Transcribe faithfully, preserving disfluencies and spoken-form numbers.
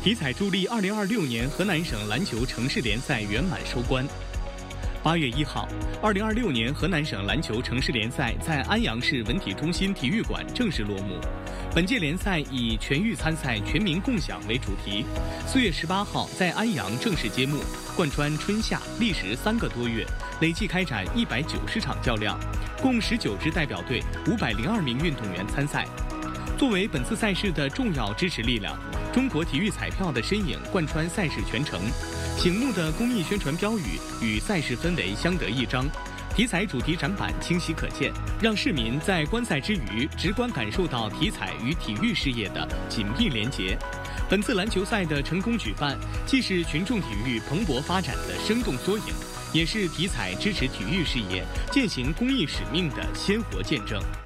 体彩助力二零二六年河南省篮球城市联赛圆满收官。八月一号，二零二六年河南省篮球城市联赛在安阳市文体中心体育馆正式落幕。本届联赛以全域参赛、全民共享为主题。四月十八号在安阳正式揭幕，贯穿春夏，历时三个多月，累计开展一百九十场较量，共十九支代表队、五百零二名运动员参赛。作为本次赛事的重要支持力量，中国体育彩票的身影贯穿赛事全程，醒目的公益宣传标语与赛事氛围相得益彰。体彩主题展板清晰可见，让市民在观赛之余直观感受到体彩与体育事业的紧密连结。本次篮球赛的成功举办，既是群众体育蓬勃发展的生动缩影，也是体彩支持体育事业践行公益使命的鲜活见证。